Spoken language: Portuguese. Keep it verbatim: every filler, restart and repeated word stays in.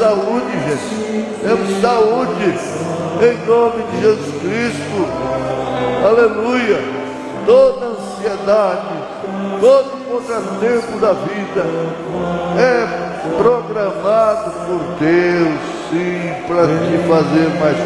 saúde, gente. Temos saúde. Em nome de Jesus Cristo. Aleluia. Toda ansiedade, todo contratempo da vida é programado por Deus, sim, para te fazer mais